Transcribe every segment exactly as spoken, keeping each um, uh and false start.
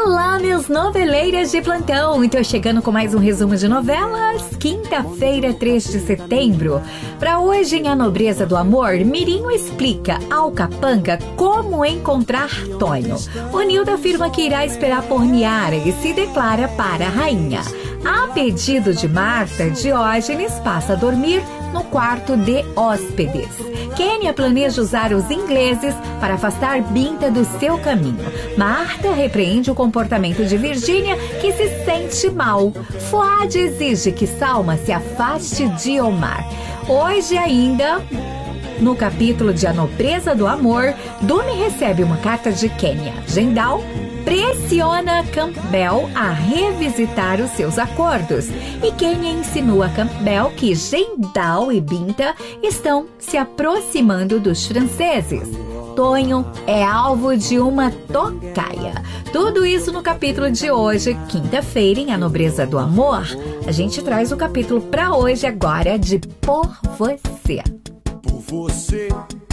Olá, meus noveleiras de plantão! Estou chegando com mais um resumo de novelas, quinta-feira, três de setembro. Para hoje, em A Nobreza do Amor, Mirinho explica ao Capanga como encontrar Tonho. Onilda afirma que irá esperar por Niara e se declara para a rainha. A pedido de Marta, Diógenes passa a dormir no quarto de hóspedes. Kênia planeja usar os ingleses para afastar Binta do seu caminho. Marta repreende o comportamento de Virgínia, que se sente mal. Fuad exige que Salma se afaste de Omar. Hoje ainda, no capítulo de A Nobreza do Amor, Dumi recebe uma carta de Kênia. Gendal pressiona Campbell a revisitar os seus acordos. E Kênia insinua a Campbell que Gendal e Binta estão se aproximando dos franceses. Tonho é alvo de uma tocaia. Tudo isso no capítulo de hoje, quinta-feira, em A Nobreza do Amor. A gente traz o capítulo para hoje agora de Por Você. Por você,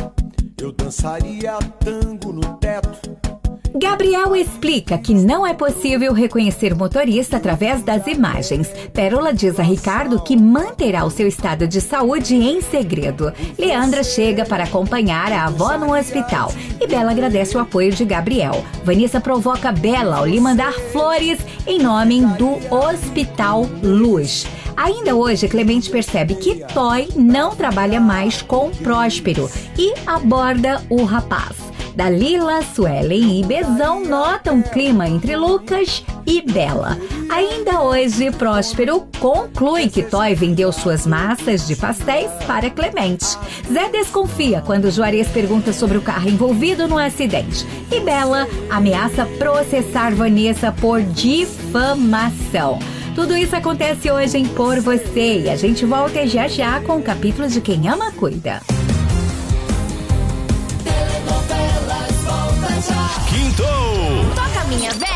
eu dançaria tango no teto. Gabriel explica que não é possível reconhecer o motorista através das imagens. Pérola diz a Ricardo que manterá o seu estado de saúde em segredo. Leandra chega para acompanhar a avó no hospital. E Bela agradece o apoio de Gabriel. Vanessa provoca Bela ao lhe mandar flores em nome do Hospital Luz. Ainda hoje, Clemente percebe que Toy não trabalha mais com Próspero e aborda o rapaz. Dalila, Suelen e Bezão notam um clima entre Lucas e Bela. Ainda hoje, Próspero conclui que Toy vendeu suas massas de pastéis para Clemente. Zé desconfia quando Juarez pergunta sobre o carro envolvido no acidente. E Bela ameaça processar Vanessa por difamação. Tudo isso acontece hoje em Por Você e a gente volta já já com o capítulo de Quem Ama Cuida. Quinto! Toca minha velha!